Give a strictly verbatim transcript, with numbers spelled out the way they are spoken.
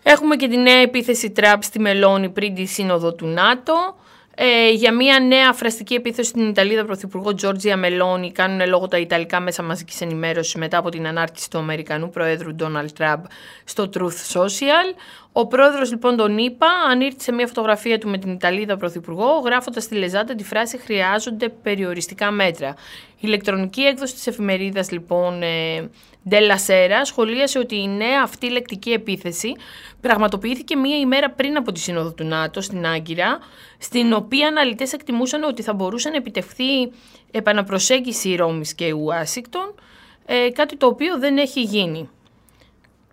Έχουμε και τη νέα επίθεση Τραμπ στη Μελώνη πριν τη σύνοδο του ΝΑΤΟ. Ε, για μια νέα φραστική επίθεση στην Ιταλίδα Πρωθυπουργό Τζόρτζια Μελώνη κάνουν λόγο τα Ιταλικά μέσα μαζικής ενημέρωσης μετά από την ανάρτηση του Αμερικανού Προέδρου Ντόναλντ Τραμπ στο Truth Social. Ο πρόεδρος λοιπόν τον ΗΠΑ ανήρτησε μια φωτογραφία του με την Ιταλίδα Πρωθυπουργό, γράφοντας στη λεζάντα τη φράση «Χρειάζονται περιοριστικά μέτρα». Η ηλεκτρονική έκδοση της εφημερίδας λοιπόν ε, Della Sera σχολίασε ότι η νέα αυτή λεκτική επίθεση πραγματοποιήθηκε μία ημέρα πριν από τη Σύνοδο του ΝΑΤΟ στην Άγκυρα, στην οποία αναλυτές εκτιμούσαν ότι θα μπορούσε να επιτευχθεί επαναπροσέγγιση Ρώμης και Ουάσιγκτον, ε, κάτι το οποίο δεν έχει γίνει.